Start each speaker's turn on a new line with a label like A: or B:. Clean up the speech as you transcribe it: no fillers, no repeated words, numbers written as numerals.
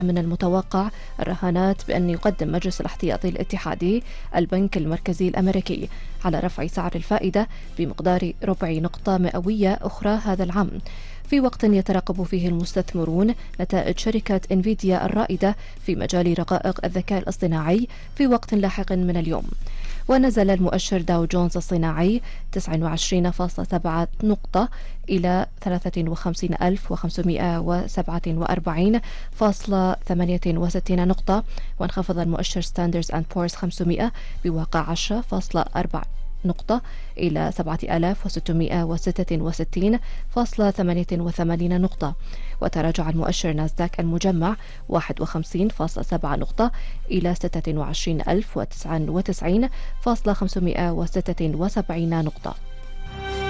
A: من المتوقع الرهانات بأن يقدم مجلس الاحتياطي الاتحادي البنك المركزي الأمريكي على رفع سعر الفائدة بمقدار ربع نقطة مئوية أخرى هذا العام، في وقت يترقب فيه المستثمرون نتائج شركة انفيديا الرائدة في مجال رقائق الذكاء الاصطناعي في وقت لاحق من اليوم. ونزل المؤشر داو جونز الصناعي 29.7 نقطة إلى 53,547.68 نقطة، وانخفض المؤشر ستاندرز أند بورس 500 بواقع 10.4 نقطة إلى 7,666.88 نقطة، وتراجع المؤشر ناسداك المجمع 51.7 نقطة إلى 26,099.576 نقطة.